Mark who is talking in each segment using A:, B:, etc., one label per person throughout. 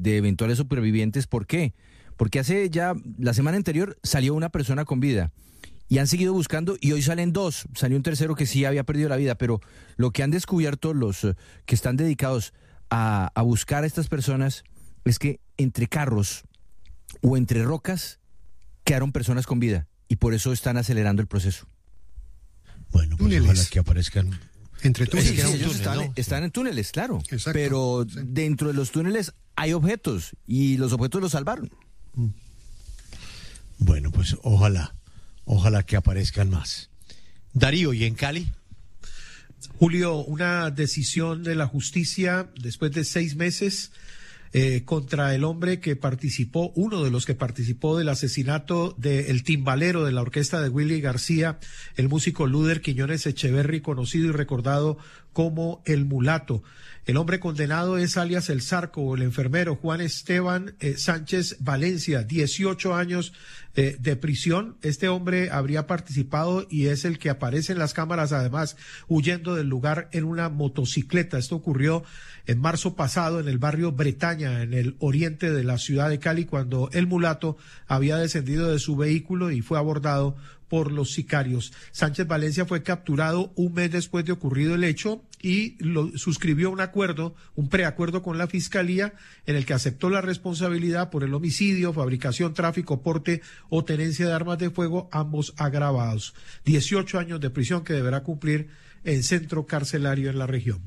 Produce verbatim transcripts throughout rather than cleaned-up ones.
A: de eventuales supervivientes. ¿Por qué? Porque hace ya, la semana anterior salió una persona con vida y han seguido buscando y hoy salen dos. Salió un tercero que sí había perdido la vida, pero lo que han descubierto los uh, que están dedicados a, a buscar a estas personas es que entre carros o entre rocas quedaron personas con vida y por eso están acelerando el proceso.
B: Bueno, pues
C: túneles.
B: ojalá que aparezcan.
C: Entre túneles.
A: Sí, sí, ellos
B: túnel,
A: están,
B: ¿no?
A: están en túneles, claro.
C: Exacto,
A: pero
C: sí.
A: dentro de los túneles hay objetos y los objetos los salvaron.
B: Bueno, pues ojalá, ojalá que aparezcan más. Darío, ¿y en Cali?
D: Julio, una decisión de la justicia después de seis meses eh, contra el hombre que participó, uno de los que participó del asesinato del timbalero de la orquesta de Willy García, el músico Luder Quiñones Echeverry, conocido y recordado como el Mulato. El hombre condenado es alias El Zarco, o el enfermero Juan Esteban eh, Sánchez Valencia, dieciocho años eh, de prisión. Este hombre habría participado y es el que aparece en las cámaras, además, huyendo del lugar en una motocicleta. Esto ocurrió en marzo pasado en el barrio Bretaña, en el oriente de la ciudad de Cali, cuando el Mulato había descendido de su vehículo y fue abordado por los sicarios. Sánchez Valencia fue capturado un mes después de ocurrido el hecho y lo, suscribió un acuerdo, un preacuerdo con la Fiscalía en el que aceptó la responsabilidad por el homicidio, fabricación, tráfico, porte o tenencia de armas de fuego, ambos agravados. dieciocho años de prisión que deberá cumplir en centro carcelario en la región.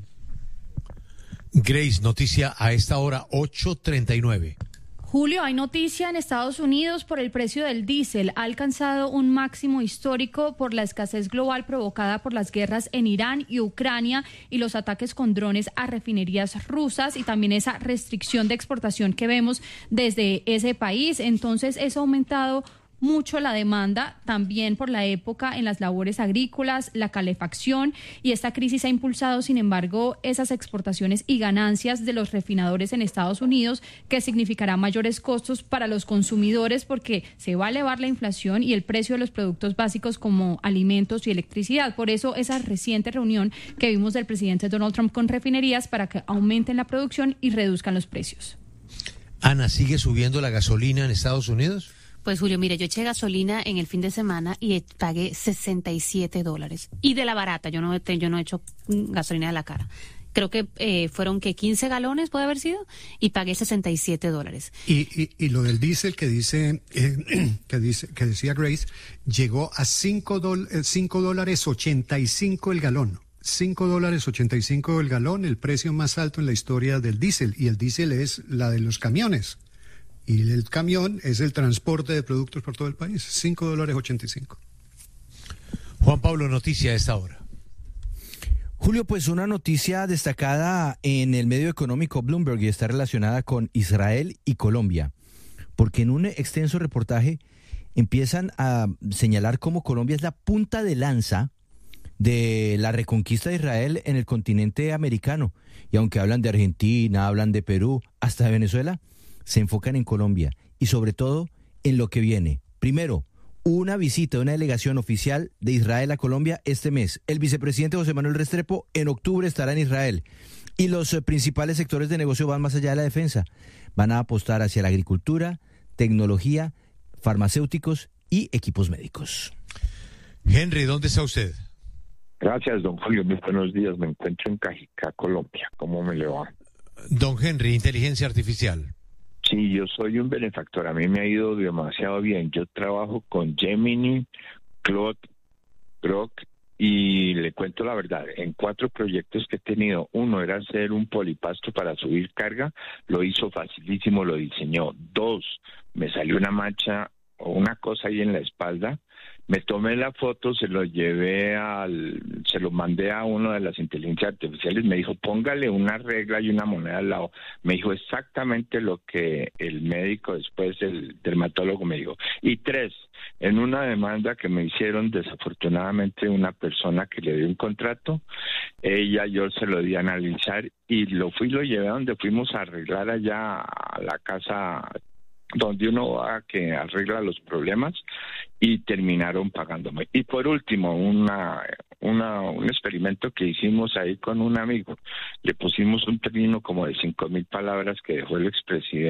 B: Grace, noticia a esta hora, ocho treinta y nueve.
E: Julio, hay noticia en Estados Unidos por el precio del diésel. Ha alcanzado un máximo histórico por la escasez global provocada por las guerras en Irán y Ucrania y los ataques con drones a refinerías rusas y también esa restricción de exportación que vemos desde ese país. Entonces, eso ha aumentado mucho la demanda, también por la época en las labores agrícolas, la calefacción, y esta crisis ha impulsado, sin embargo, esas exportaciones y ganancias de los refinadores en Estados Unidos, que significará mayores costos para los consumidores porque se va a elevar la inflación y el precio de los productos básicos como alimentos y electricidad. Por eso, esa reciente reunión que vimos del presidente Donald Trump con refinerías para que aumenten la producción y reduzcan los precios.
B: Ana, ¿sigue subiendo la gasolina en Estados Unidos?
F: Pues Julio, mire, yo eché gasolina en el fin de semana y pagué sesenta y siete dólares. Y de la barata, yo no, yo no he hecho gasolina de la cara. Creo que eh, fueron que quince galones, puede haber sido, y pagué sesenta y siete dólares.
C: Y, y, y lo del diésel que dice, eh, que dice, que decía Grace, llegó a cinco dólares ochenta y cinco el galón. cinco dólares ochenta y cinco el galón, el precio más alto en la historia del diésel. Y el diésel es la de los camiones. Y el camión es el transporte de productos por todo el país. cinco dólares ochenta y cinco.
B: Juan Pablo, noticia a esta hora.
A: Julio, pues una noticia destacada en el medio económico Bloomberg y está relacionada con Israel y Colombia, porque en un extenso reportaje empiezan a señalar cómo Colombia es la punta de lanza de la reconquista de Israel en el continente americano. Y aunque hablan de Argentina, hablan de Perú, hasta de Venezuela, se enfocan en Colombia y sobre todo en lo que viene. Primero, una visita de una delegación oficial de Israel a Colombia este mes. El vicepresidente José Manuel Restrepo en octubre estará en Israel. Y los eh, principales sectores de negocio van más allá de la defensa. Van a apostar hacia la agricultura, tecnología, farmacéuticos y equipos médicos.
B: Henry, ¿dónde está usted?
G: Gracias, don Julio. Muy buenos días. Me encuentro en Cajicá, Colombia. ¿Cómo me le va?
B: Don Henry, inteligencia artificial.
G: Sí, yo soy un benefactor. A mí me ha ido demasiado bien. Yo trabajo con Gemini, Claude, Grok, y le cuento la verdad. En cuatro proyectos que he tenido, uno era hacer un polipasto para subir carga. Lo hizo facilísimo, lo diseñó. Dos, me salió una mancha o una cosa ahí en la espalda. Me tomé la foto, se lo llevé al, se lo mandé a uno de las inteligencias artificiales, me dijo, póngale una regla y una moneda al lado. Me dijo exactamente lo que el médico después, el dermatólogo me dijo. Y tres, en una demanda que me hicieron desafortunadamente una persona que le dio un contrato, ella yo se lo di a analizar y lo fui, lo llevé a donde fuimos a arreglar allá a la casa donde uno va que arregla los problemas y terminaron pagándome. Y por último, una, una un experimento que hicimos ahí con un amigo. Le pusimos un término como de cinco mil palabras que dejó el expresidente